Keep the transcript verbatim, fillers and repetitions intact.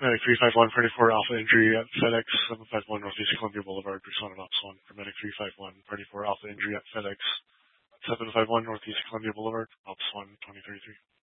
Medic three five one, Party four Alpha injury at FedEx, seven five one Northeast Columbia Boulevard, responded Ops one. For Medic three five one, Party four Alpha injury at FedEx, seven five one Northeast Columbia Boulevard, Ops one, twenty thirty-three.